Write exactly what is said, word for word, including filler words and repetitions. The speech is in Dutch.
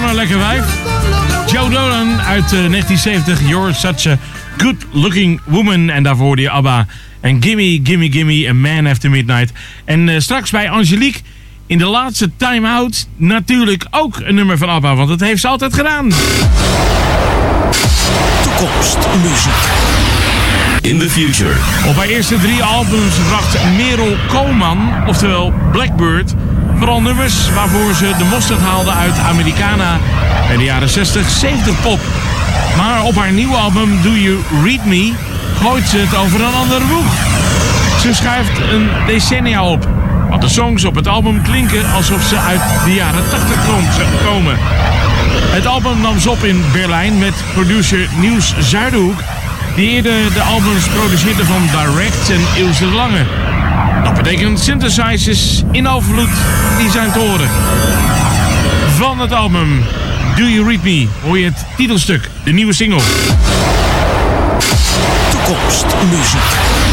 maar een lekker wijf. Joe Dolan uit uh, negentien zeventig. You're such a good looking woman. En daarvoor hoorde je ABBA. En Gimme, Gimme, Gimme, A Man After Midnight. En uh, straks bij Angelique in de laatste time-out natuurlijk ook een nummer van ABBA. Want dat heeft ze altijd gedaan. Toekomstmuziek. In the future. Op haar eerste drie albums bracht Merel Koolman, oftewel Blackbird, vooral nummers waarvoor ze de mosterd haalde uit Americana in de jaren zestig, zeventig pop. Maar op haar nieuwe album Do You Read Me gooit ze het over een andere boeg. Ze schuift een decennia op. Want de songs op het album klinken alsof ze uit de jaren tachtig komen. Het album nam ze op in Berlijn met producer Niels Zuiderhoek, die eerder de albums produceerde van Direct en Ilse de Lange. Dat betekent synthesizers in overvloed die zijn te horen. Van het album Do You Read Me hoor je het titelstuk, de nieuwe single. Toekomstmuziek.